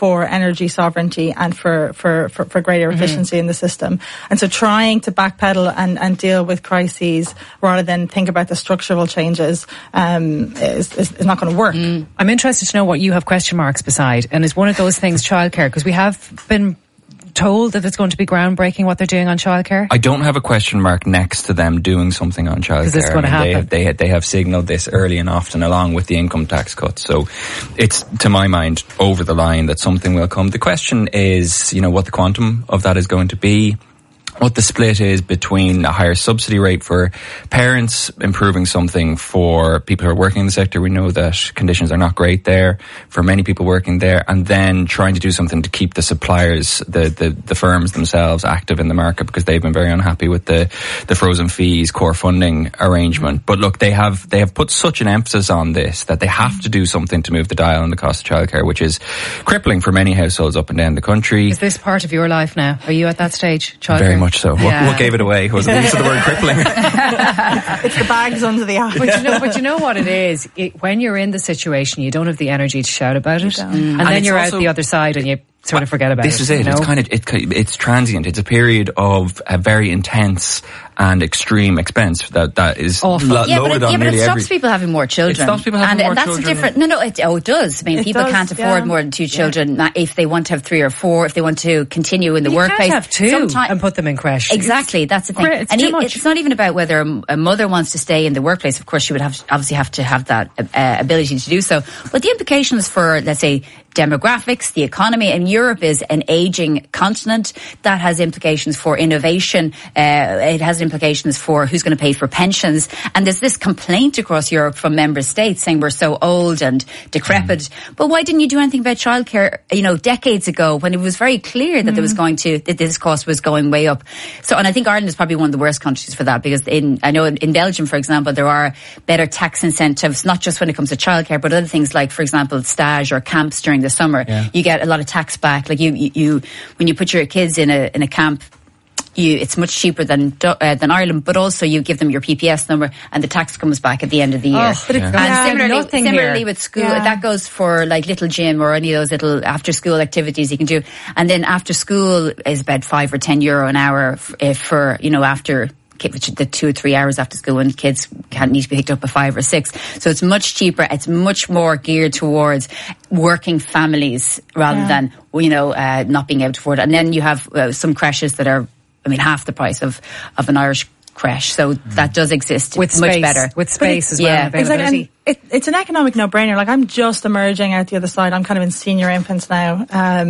for energy sovereignty and for greater efficiency in the system. And so trying to backpedal and deal with crises rather than think about the structural changes is not going to work. I'm interested to know what you have question marks beside, and is one of those things childcare? Because we have been told that it's going to be groundbreaking what they're doing on childcare. I don't have a question mark next to them doing something on childcare. Is this going to happen? They have signalled this early and often, along with the income tax cut. So it's, to my mind, over the line that something will come. The question is, what the quantum of that is going to be. What the split is between a higher subsidy rate for parents, improving something for people who are working in the sector. We know that conditions are not great there for many people working there, and then trying to do something to keep the suppliers, the firms themselves active in the market, because they've been very unhappy with the frozen fees, core funding arrangement. But look, they have put such an emphasis on this that they have to do something to move the dial on the cost of childcare, which is crippling for many households up and down the country. Is this part of your life now? Are you at that stage? Childcare? Very much so. Yeah. What gave it away was the use of the word crippling. It's the bags under the eye. But you know what it is? When you're in the situation, you don't have the energy to shout about it. And then you're out the other side and you sort of forget about it. This is it. It's transient. It's a period of a very intense and extreme expense that is loaded on nearly every... But it stops people having more children. It stops people having more children. And that's a different... it does. I mean, people can't afford more than 2 children if they want to have 3 or 4, if they want to continue in the workplace. You can't have 2 and put them in creche. Exactly, that's the thing. It's too much. It's not even about whether a mother wants to stay in the workplace. Of course, she would obviously have to have that ability to do so. But the implications for, let's say, demographics, the economy, and Europe is an aging continent. That has implications for innovation. It has implications for who's going to pay for pensions. And there's this complaint across Europe from member states saying we're so old and decrepit. But why didn't you do anything about childcare, decades ago, when it was very clear that that this cost was going way up? So, and I think Ireland is probably one of the worst countries for that, because I know in Belgium, for example, there are better tax incentives, not just when it comes to childcare, but other things like, for example, stage or camps during the summer. Yeah. You get a lot of tax back. Like you when you put your kids in a camp, it's much cheaper than Ireland, but also you give them your PPS number and the tax comes back at the end of the year. And similarly with school, that goes for like little gym or any of those little after school activities you can do. And then after school is about €5 or €10 an hour for after the 2 or 3 hours after school when kids can't need to be picked up at 5 or 6. So it's much cheaper. It's much more geared towards working families rather than, not being able to afford it. And then you have some creches that are, half the price of an Irish creche. So that does exist. With much space, better. With space as well. Yeah, exactly. And it's an economic no-brainer. Like, I'm just emerging out the other side. I'm kind of in senior infants now.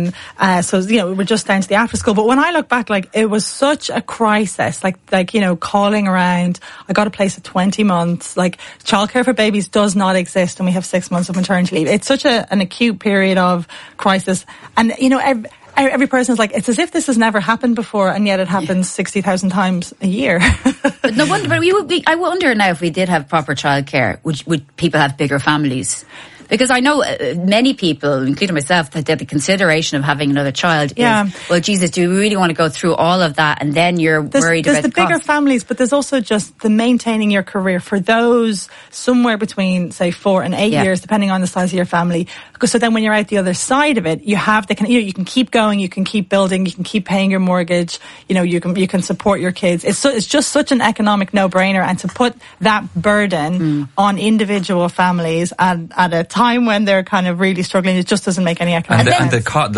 So, we're just down to the after school. But when I look back, it was such a crisis. Calling around. I got a place at 20 months. Childcare for babies does not exist, and we have 6 months of maternity leave. It's such an acute period of crisis. And, every person is it's as if this has never happened before, and yet it happens 60,000 times a year. But no wonder. But I wonder now, if we did have proper childcare, would people have bigger families? Because I know many people, including myself, that the consideration of having another child is, well, Jesus, do we really want to go through all of that? And then you're worried about the cost. There's the bigger families, but there's also just the maintaining your career for those somewhere between, say, 4 and 8 years, depending on the size of your family. So then when you're out the other side of it, you have you can keep going, you can keep building, you can keep paying your mortgage, you can support your kids. It's just such an economic no-brainer. And to put that burden on individual families at a time when they're kind of really struggling, it just doesn't make any economic sense.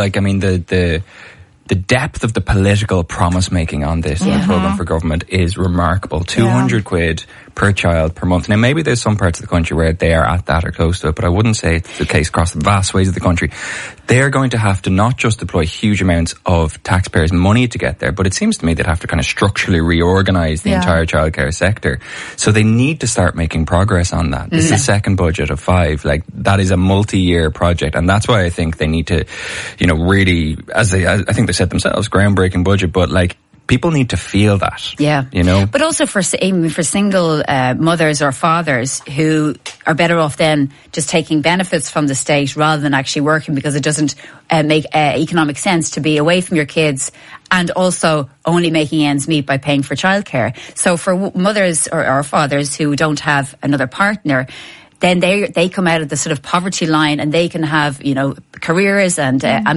The depth of the political promise making on this in the programme for government is remarkable. 200 quid per child per month. Now, maybe there's some parts of the country where they are at that or close to it, but I wouldn't say it's the case across the vast swathes of the country. They're going to have to not just deploy huge amounts of taxpayers' money to get there, but it seems to me they'd have to kind of structurally reorganise the entire childcare sector. So they need to start making progress on that. This is the second budget of 5. That is a multi-year project, and that's why I think they need to, really, I think they said themselves, groundbreaking budget, but people need to feel that. Yeah. But also for single mothers or fathers who are better off then just taking benefits from the state rather than actually working, because it doesn't make economic sense to be away from your kids and also only making ends meet by paying for childcare. So for mothers or fathers who don't have another partner, then they come out of the sort of poverty line and they can have, careers and